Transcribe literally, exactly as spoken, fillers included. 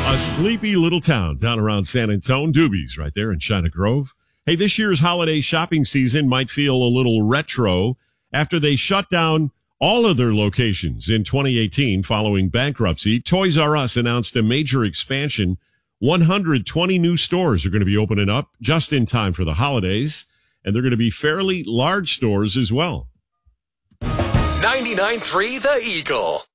A sleepy little town down around San Antonio, Doobies, right there in China Grove. Hey, this year's holiday shopping season might feel a little retro after they shut down all of their locations in twenty eighteen following bankruptcy. Toys R Us announced a major expansion. one hundred twenty new stores are going to be opening up just in time for the holidays, and they're going to be fairly large stores as well. ninety-nine point three The Eagle.